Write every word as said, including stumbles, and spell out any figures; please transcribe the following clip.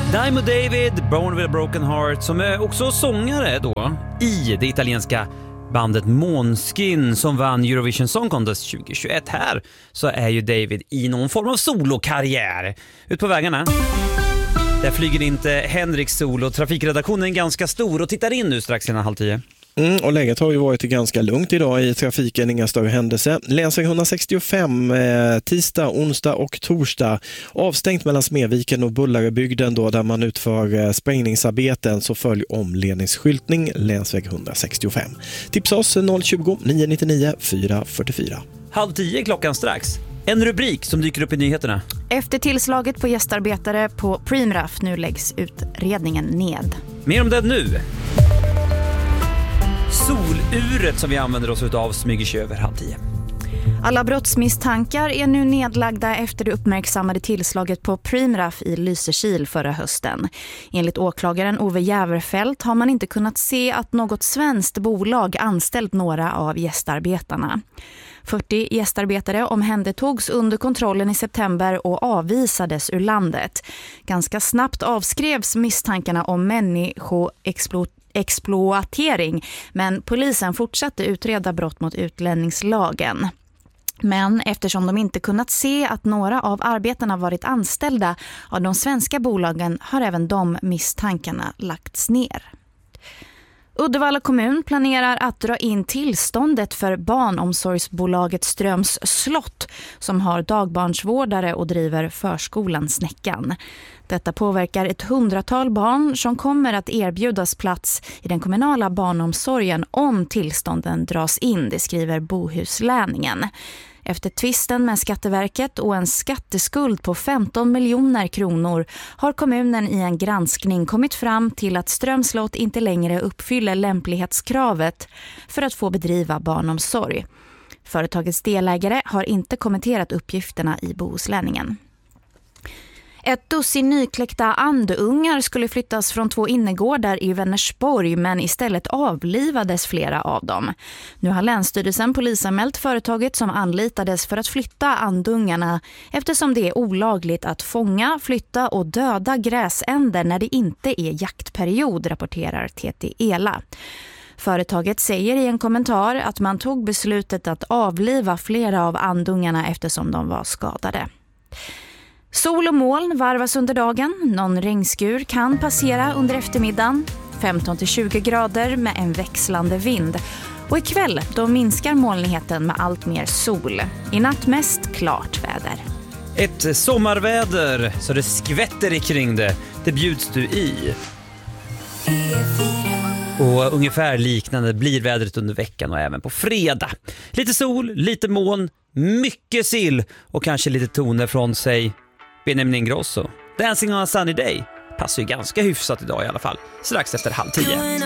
Dime David, Born with a Broken Heart, som är också sångare då i det italienska bandet Måneskin som vann Eurovision Song Contest tjugohundratjugoett. Här så är ju David i någon form av solokarriär. Ut på vägarna där flyger inte Henriks solo. Trafikredaktionen är ganska stor och tittar in nu strax innan halv tio. Mm, och läget har ju varit ganska lugnt idag i trafiken, inga större händelser. Länsväg etthundrasextiofem eh, tisdag, onsdag och torsdag avstängt mellan Smedviken och Bullarebygden då, där man utför eh, sprängningsarbeten, så följ omledningsskyltning länsväg etthundrasextiofem. Tipsa oss noll tjugo, nio nittionio, fyra fyrtiofyra. Halv tio klockan strax. En rubrik som dyker upp i nyheterna. Efter tillslaget på gästarbetare på Primraf, nu läggs utredningen ned. Mer om det nu. Soluret som vi använder oss av smyger sig över halv tio. Alla brottsmisstankar är nu nedlagda efter det uppmärksammade tillslaget på Primraf i Lysekil förra hösten. Enligt åklagaren Ove Jäverfelt har man inte kunnat se att något svenskt bolag anställt några av gästarbetarna. fyrtio gästarbetare omhändertogs under kontrollen i september och avvisades ur landet. Ganska snabbt avskrevs misstankarna om människoexploatering exploatering, men polisen fortsatte utreda brott mot utlänningslagen. Men eftersom de inte kunnat se att några av arbetarna varit anställda av de svenska bolagen har även de misstankarna lagts ner. Uddevalla kommun planerar att dra in tillståndet för barnomsorgsbolaget Ströms slott som har dagbarnsvårdare och driver förskolan Snäckan. Detta påverkar ett hundratal barn som kommer att erbjudas plats i den kommunala barnomsorgen om tillstånden dras in, det skriver Bohuslänningen. Efter tvisten med Skatteverket och en skatteskuld på femton miljoner kronor har kommunen i en granskning kommit fram till att Ströms slott inte längre uppfyller lämplighetskravet för att få bedriva barnomsorg. Företagets delägare har inte kommenterat uppgifterna i Bohuslänningen. Ett dussin nykläckta andungar skulle flyttas från två innergårdar i Vänersborg, men istället avlivades flera av dem. Nu har Länsstyrelsen polisanmält företaget som anlitades för att flytta andungarna eftersom det är olagligt att fånga, flytta och döda gräsänder när det inte är jaktperiod, rapporterar T T Ela. Företaget säger i en kommentar att man tog beslutet att avliva flera av andungarna eftersom de var skadade. Sol och moln varvas under dagen. Någon regnskur kan passera under eftermiddagen. femton till tjugo grader med en växlande vind. Och ikväll då minskar molnigheten med allt mer sol. I natt mest klart väder. Ett sommarväder så det skvätter kring det. Det bjuds du i. Och ungefär liknande blir vädret under veckan och även på fredag. Lite sol, lite moln, mycket sill och kanske lite toner från sig. Benjamin Ingrosso. Dancing on a sunny day passar ju ganska hyfsat idag i alla fall. Strax efter halv tio.